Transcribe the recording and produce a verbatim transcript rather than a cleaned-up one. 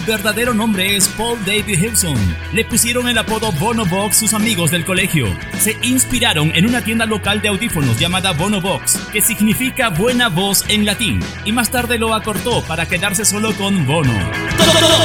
verdadero nombre es Paul David Hewson. Le pusieron el apodo Bono Box sus amigos del colegio. Se inspiraron en una tienda local de audífonos llamada Bono Box, que significa buena voz en latín, y más tarde lo acortó para quedarse solo con Bono.